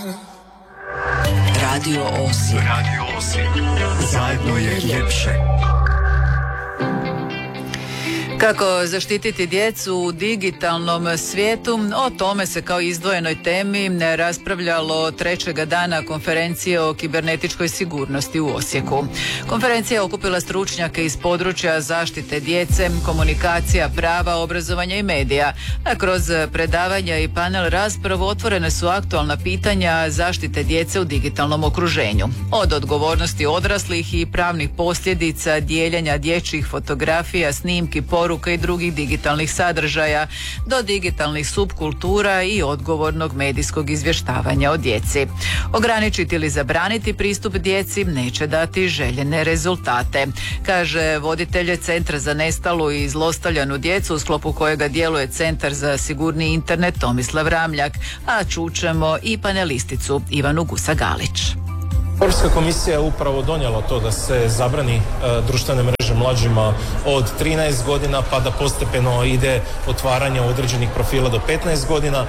Radio Osijek. Radio Osijek. Zajedno je ljepše. Kako zaštititi djecu u digitalnom svijetu, o tome se kao izdvojenoj temi raspravljalo trećega dana konferencije o kibernetičkoj sigurnosti u Osijeku. Konferencija je okupila stručnjake iz područja zaštite djece, komunikacija, prava, obrazovanja i medija, a kroz predavanja i panel raspravu otvorene su aktualna pitanja zaštite djece u digitalnom okruženju. Od odgovornosti odraslih i pravnih posljedica dijeljenja dječjih fotografija, snimki, poruka i drugih digitalnih sadržaja do digitalnih subkultura i odgovornog medijskog izvještavanja o djeci. Ograničiti ili zabraniti pristup djeci neće dati željene rezultate, kaže voditelj Centra za nestalu i zlostavljanu djecu u sklopu kojega djeluje Centar za sigurni internet Tomislav Ramljak, a čućemo i panelisticu Ivanu Gusa-Galić. Europska komisija je upravo donijela to da se zabrani društvene mreže mlađima od 13 godina pa da postepeno ide otvaranje određenih profila do 15 godina.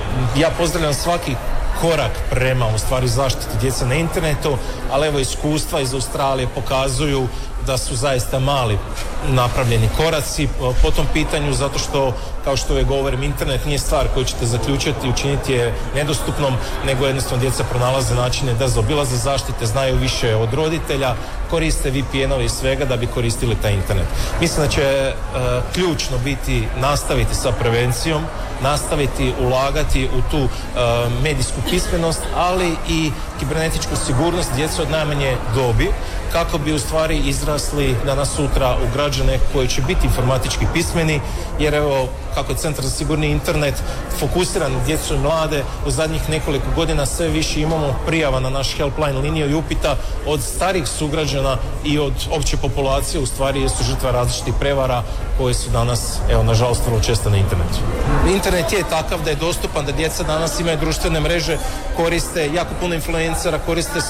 Ja pozdravljam svaki korak prema u stvari zaštiti djece na internetu, ali evo iskustva iz Australije pokazuju da su zaista mali napravljeni koraci po tom pitanju, zato što, kao što uvijek govorim, internet nije stvar koju ćete zaključiti i učiniti je nedostupnom, nego jednostavno djeca pronalaze načine da zaobilaze zaštite, znaju više od roditelja, koriste VPN-ove i svega da bi koristili taj internet. Mislim da će ključno biti nastaviti sa prevencijom, nastaviti ulagati u tu medijsku pismenost, ali i kibernetičku sigurnost djece od najmanje dobi, kako bi u stvari izrasli danas sutra u građane koji će biti informatički pismeni, jer evo, kako je Centar za sigurni internet fokusiran na djecu i mlade, u zadnjih nekoliko godina sve više imamo prijava na naš helpline liniju i upita od starih sugrađana i od opće populacije, u stvari su žrtva različitih prevara koje su danas, evo, nažalost, vrlo često na internetu. Internet je takav da je dostupan, da djeca danas imaju društvene mreže, koriste jako puno influencera, koriste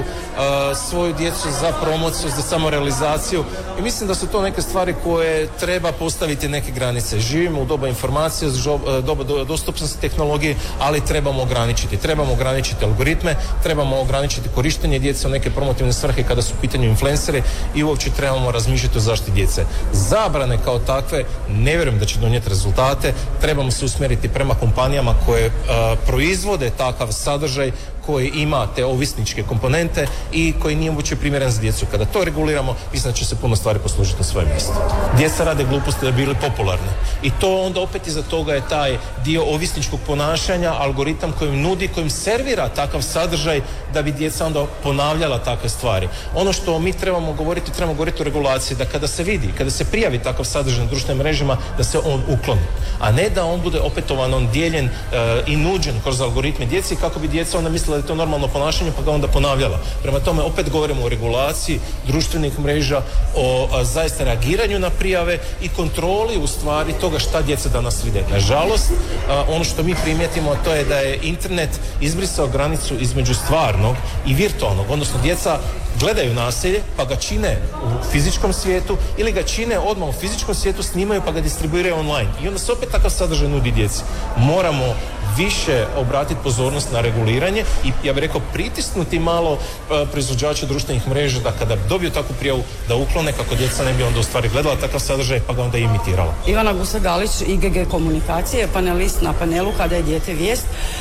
svoju djecu za promociju, za samorealizaciju, i mislim da su to neke stvari koje treba postaviti neke granice. Živimo u doba informacije, doba dostupnosti tehnologije, ali trebamo ograničiti algoritme, trebamo ograničiti korištenje djece u neke promotivne svrhe kada su u pitanju influenceri i uopće trebamo razmišljati o zaštiti djece. Zabrane kao takve ne vjerujem da će donijeti rezultate, trebamo se usmjeriti prema kompanijama koje proizvode takav sadržaj koji ima te ovisničke komponente i koji nije uopće primjeren za djecu. Kada to reguliramo, mislim da će se puno stvari posložiti na svoje mjesto. Djeca rade gluposti da bi bili popularne. I to onda opet iza toga je taj dio ovisničkog ponašanja, algoritam kojim nudi, kojim servira takav sadržaj da bi djeca onda ponavljala takve stvari. Ono što mi trebamo govoriti o regulaciji, da kada se vidi, kada se prijavi takav sadržaj na društvenim mrežama, da se on ukloni. A ne da on bude opetovano dijeljen i nuđen kroz algoritme djeci, kako bi djeca onda mislila da je to normalno ponašanje pa ga onda ponavljala. Prema tome opet govorimo o regulaciji društvenih mreža, o zaista reagiranju na prijave i kontroli u stvari toga šta djeca danas vide. Nažalost, ono što mi primijetimo, to je da je internet izbrisao granicu između stvarnog i virtualnog, odnosno djeca gledaju nasilje pa ga čine u fizičkom svijetu ili ga čine odmah u fizičkom svijetu, snimaju pa ga distribuiraju online. I onda se opet takav sadržaj nudi djeci. Moramo više obratiti pozornost na reguliranje i, ja bih rekao, pritisnuti malo proizvođače društvenih mreža da kada dobiju takvu prijavu da uklone, kako djeca ne bi onda u stvari gledala takav sadržaj pa ga onda imitirala. Ivana Gusa-Galić, IGG Komunikacije, panelist na panelu Kada je dijete vijest.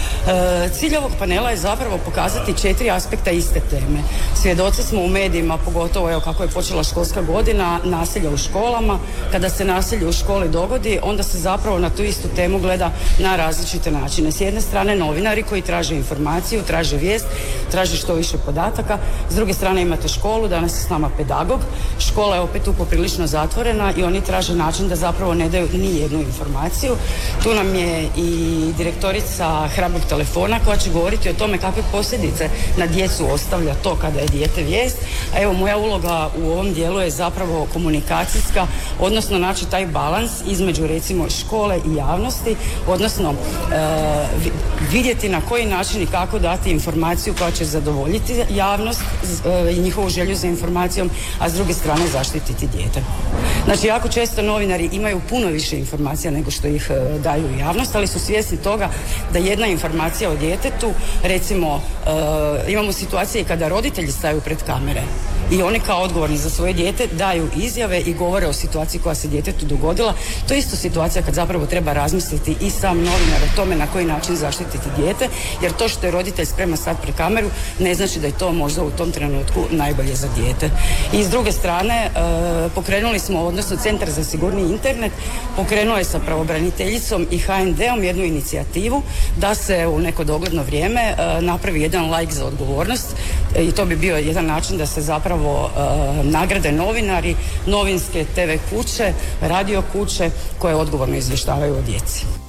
Cilj ovog panela je zapravo pokazati 4 aspekta iste teme. Svjedoci smo u medijima, pogotovo evo kako je počela školska godina, nasilja u školama. Kada se nasilje u školi dogodi, onda se zapravo na tu istu temu gleda na različite načine. S jedne strane novinari koji traže informaciju, traže vijest, traže što više podataka. S druge strane imate školu, danas je s nama pedagog. Škola je opet tu poprilično zatvorena i oni traže način da zapravo ne daju ni jednu informaciju. Tu nam je i direktorica Hrabrog telefona koja će govoriti o tome kakve posljedice na djecu ostavlja to kada je dijete vijest. A evo, moja uloga u ovom dijelu je zapravo komunikacijska, odnosno naći taj balans između recimo škole i javnosti, odnosno vidjeti na koji način i kako dati informaciju koja će zadovoljiti javnost i njihovu želju za informacijom, a s druge strane zaštititi dijete. Znači, jako često novinari imaju puno više informacija nego što ih daju u javnost, ali su svjesni toga da jedna informacija o djetetu, recimo imamo situacije kada roditelji staju pred kamere i oni kao odgovorni za svoje dijete daju izjave i govore o situaciji koja se djetetu dogodila. To je isto situacija kad zapravo treba razmisliti i sam novinar o tome na koji način zaštititi dijete, jer to što je roditelj spreman stati pred kameru ne znači da je to možda u tom trenutku najbolje za dijete. I s druge strane pokrenuli smo, odnosno Centar za sigurniji internet pokrenuo je sa pravobraniteljicom i HND-om jednu inicijativu da se u neko dogledno vrijeme napravi jedan like za odgovornost i to bi bio jedan način da se zapravo nagrade novinari, novinske TV kuće, radio kuće koje odgovorno izvještavaju o djeci.